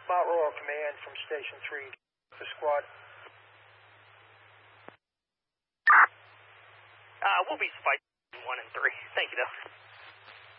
Mount Royal Command from Station 3 for squad. We'll be Spike 1 and 3. Thank you, though.